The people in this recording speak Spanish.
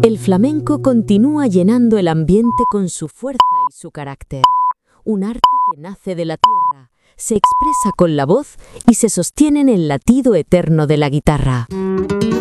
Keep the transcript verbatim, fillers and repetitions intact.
El flamenco continúa llenando el ambiente con su fuerza y su carácter. Un arte que nace de la tierra, se expresa con la voz y se sostiene en el latido eterno de la guitarra.